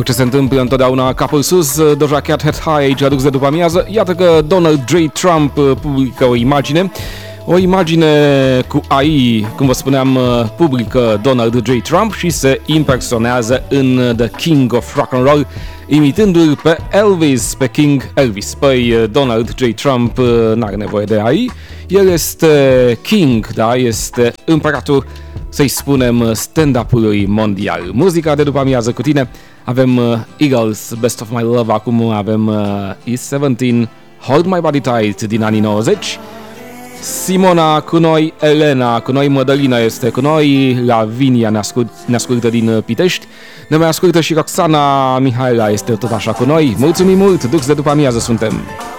Ce se întâmplă întotdeauna capul sus, Doja Cat Head High aici adus de după amiază. Iată că Donald J. Trump publică o imagine cu AI, cum vă spuneam, publică Donald J. Trump și se impersonează în The King of Rock and Roll, imitându-l pe Elvis, pe King Elvis. Păi Donald J. Trump n-are nevoie de AI, el este King, da, este împăratul, să-i spunem, stand-up-ului mondial. Muzica de după amiază cu tine, avem Eagles, Best of My Love, acum avem E17, Hold My Body Tight din anii 90, Simona cu noi, Elena cu noi, Mădălina este cu noi, Lavinia ne ascultă din Pitești, ne mai ascultă și Roxana Mihaela este tot așa cu noi. Mulțumim mult, Dux de după amiază suntem!